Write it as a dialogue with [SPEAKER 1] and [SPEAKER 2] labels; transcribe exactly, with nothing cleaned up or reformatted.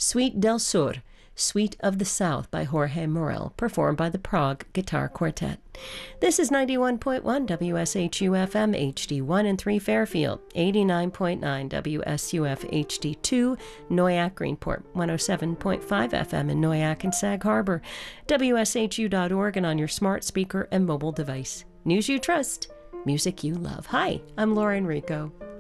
[SPEAKER 1] Suite del Sur, Suite of the South by Jorge Morel, performed by the Prague Guitar Quartet. This is ninety-one point one W S H U F M H D one and three Fairfield, eighty-nine point nine W S U F H D two Noyak Greenport, one oh seven point five F M in Noyak and Sag Harbor, W S H U dot org, and on your smart speaker and mobile device. News you trust, music you love. Hi, I'm Laura Enrico.